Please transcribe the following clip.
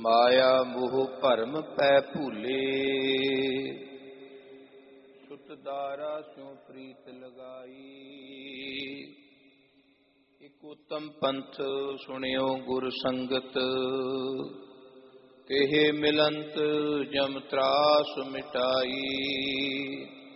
ਮਾਇਆ ਮੋਹ ਭਰਮ ਪੈ ਭੂਲੇ, ਸੁਤ ਦਾਰਾ ਸਿਉ ਪ੍ਰੀਤ ਲਗਾਈ। ਇਕ ਉਤਮ ਪੰਥ ਸੁਣਿਓ ਗੁਰ ਸੰਗਤ, ਤੇਹ ਮਿਲੰਤ ਜਮ ਤਰਾਸ ਮਿਟਾਈ।